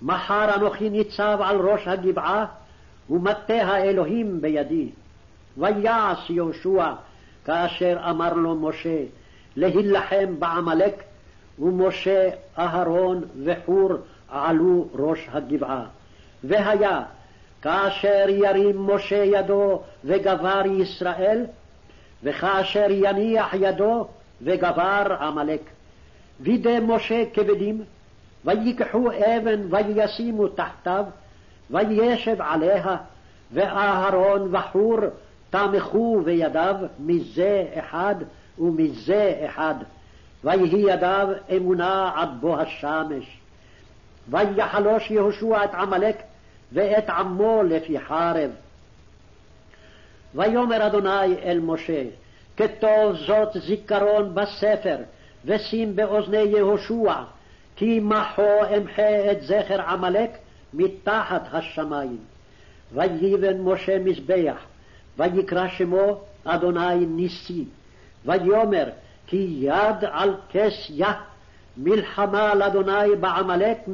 מחר אנוכי ניצב על ראש הגבעה, ומטה האלוהים בידי. ויעש יהושע כאשר אמר לו משה, להילחם בעמלק, ומשה, אהרון וחור עלו ראש הגבעה. והיה כאשר ירים משה ידו וגבר ישראל, וכאשר יניח ידו וגבר עמלק. וידי משה כבדים, ויקחו אבן וישימו תחתיו, וישב עליה, ואהרון וחור תמכו בידיו מזה אחד ומזה אחד, ויהי ידיו אמונה עד בוא השמש. ויחלוש יהושע את עמלק ואת עמו לפי חרב. ויאמר אדוני אל משה, כתוב זאת זיכרון בספר, ושים באוזני יהושע, כי מחו אמחה את זכר עמלק מתחת השמיים. ויבן משה מזבח, ויקרא שמו אדוני ניסי, ויאמר כי יד על כס יה, מלחמה לאדוני בעמלק